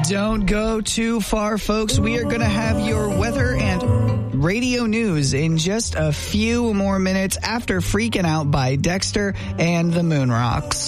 Don't go too far, folks. We are going to have your weather and radio news in just a few more minutes after Freaking Out by Dexter and the Moon Rocks.